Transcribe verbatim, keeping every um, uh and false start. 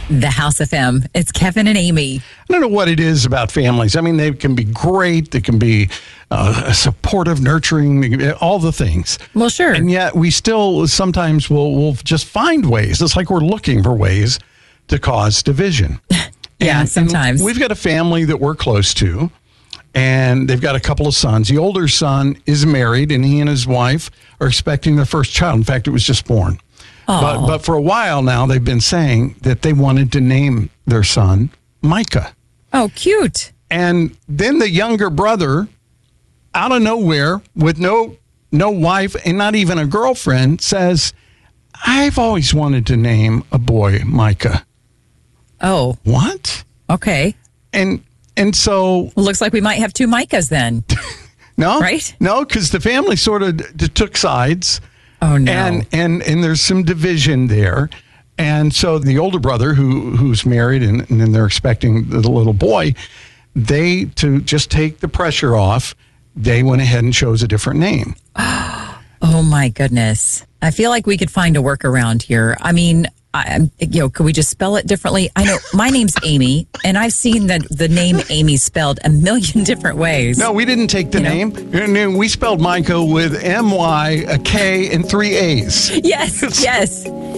The House F M. It's Kevin and Amy. I don't know what it is about families. I mean, they can be great. They can be uh, supportive, nurturing, all the things. Well, sure. And yet we still sometimes will will just find ways. It's like we're looking for ways to cause division. yeah, and, sometimes. And we've got a family that we're close to, and they've got a couple of sons. The older son is married, and he and his wife are expecting their first child. In fact, it was just born. But, but for a while now, they've been saying that they wanted to name their son Micah. Oh, cute. And then the younger brother, out of nowhere, with no no wife and not even a girlfriend, says, I've always wanted to name a boy Micah. Oh. What? Okay. And and so... Well, looks like we might have two Micahs then. No? Right? No, because the family sort of d- took sides. Oh, no. And, and and there's some division there. And so the older brother, who who's married and, and then they're expecting the little boy, they, to just take the pressure off, they went ahead and chose a different name. Oh, my goodness. I feel like we could find a workaround here. I mean, I, you know, could we just spell it differently? I know my name's Amy, and I've seen the, the name Amy spelled a million different ways. No, we didn't take the you name. Know? We spelled Micah with M Y, a K, and three A's. Yes, yes.